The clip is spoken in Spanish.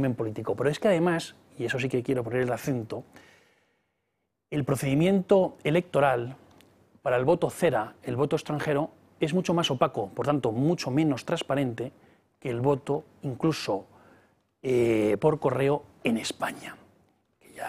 régimen político. Pero es que además, y eso sí que quiero poner el acento, el procedimiento electoral para el voto cera, el voto extranjero, es mucho más opaco, por tanto, mucho menos transparente que el voto incluso por correo en España.